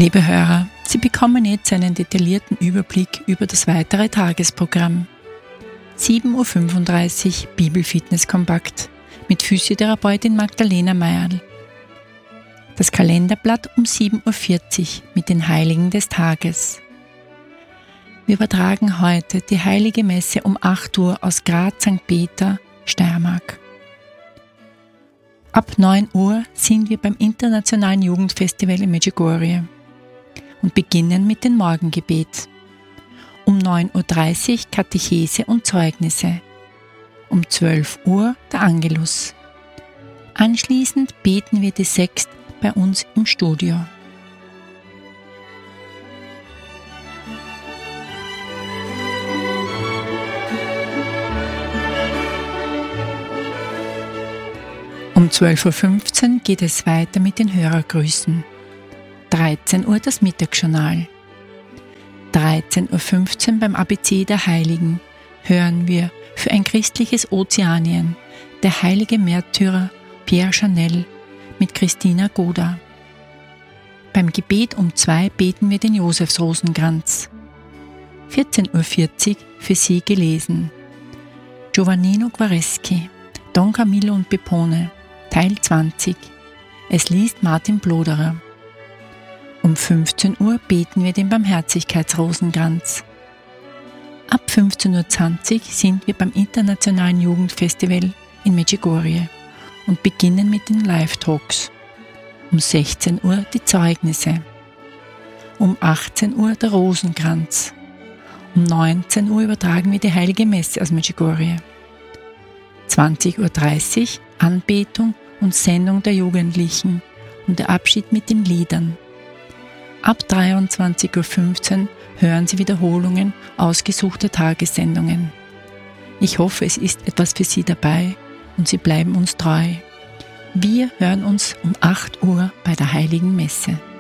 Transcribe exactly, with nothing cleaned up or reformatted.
Liebe Hörer, Sie bekommen jetzt einen detaillierten Überblick über das weitere Tagesprogramm. sieben Uhr fünfunddreißig Bibelfitness Kompakt mit Physiotherapeutin Magdalena Meierl. Das Kalenderblatt um sieben Uhr vierzig mit den Heiligen des Tages. Wir übertragen heute die Heilige Messe um acht Uhr aus Graz Sankt Peter, Steiermark. Ab neun Uhr sind wir beim Internationalen Jugendfestival in Medjugorje und beginnen mit dem Morgengebet. Um neun Uhr dreißig Katechese und Zeugnisse. Um zwölf Uhr der Angelus. Anschließend beten wir die Sext bei uns im Studio. Um zwölf Uhr fünfzehn geht es weiter mit den Hörergrüßen. dreizehn Uhr das Mittagsjournal. dreizehn Uhr fünfzehn beim A B C der Heiligen hören wir für ein christliches Ozeanien der heilige Märtyrer Pierre Chanel mit Christina Goda. Beim Gebet um zwei beten wir den Josefsrosenkranz. vierzehn Uhr vierzig für Sie gelesen. Giovannino Guareschi, Don Camillo und Pepone, Teil zwanzig. Es liest Martin Bloderer. Um fünfzehn Uhr beten wir den Barmherzigkeitsrosenkranz. Ab fünfzehn Uhr zwanzig sind wir beim Internationalen Jugendfestival in Medjugorje und beginnen mit den Live-Talks. Um sechzehn Uhr die Zeugnisse. Um achtzehn Uhr der Rosenkranz. Um neunzehn Uhr übertragen wir die Heilige Messe aus Medjugorje. zwanzig Uhr dreißig Anbetung und Sendung der Jugendlichen und der Abschied mit den Liedern. Ab dreiundzwanzig Uhr fünfzehn hören Sie Wiederholungen ausgesuchter Tagessendungen. Ich hoffe, es ist etwas für Sie dabei und Sie bleiben uns treu. Wir hören uns um acht Uhr bei der Heiligen Messe.